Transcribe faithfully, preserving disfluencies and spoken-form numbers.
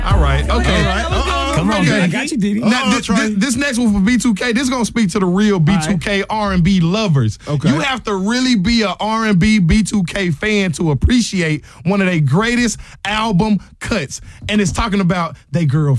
All right. Okay. All right. Uh-oh. Come on, Okay. man. I got you, Diddy. Now, Uh-oh, this, Trey. this, this next one for B two K, this is going to speak to the real B two K R and B lovers. Okay. You have to really be a R and B B two K fan to appreciate one of their greatest album cuts. And it's talking about they girl